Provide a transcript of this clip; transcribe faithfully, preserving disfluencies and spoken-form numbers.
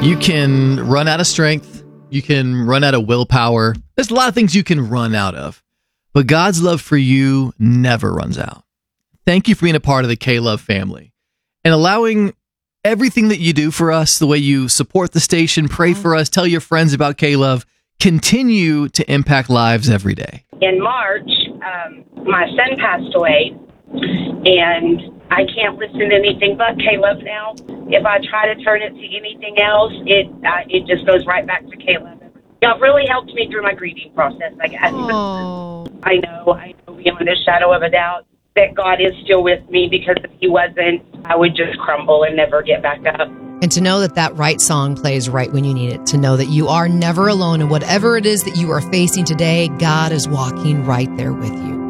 You can run out of strength. You can run out of willpower. There's a lot of things you can run out of. But God's love for you never runs out. Thank you for being a part of the K-Love family and allowing everything that you do for us, the way you support the station, pray for us, tell your friends about K-Love, continue to impact lives every day. In March, um, my son passed away, and I can't listen to anything but K-Love now. If I try to turn it to anything else, it uh, it just goes right back to K-Love. Y'all really helped me through my grieving process, I guess. Oh. I know, I know beyond a shadow of a doubt that God is still with me, because if he wasn't, I would just crumble and never get back up. And to know that that right song plays right when you need it, to know that you are never alone, and whatever it is that you are facing today, God is walking right there with you.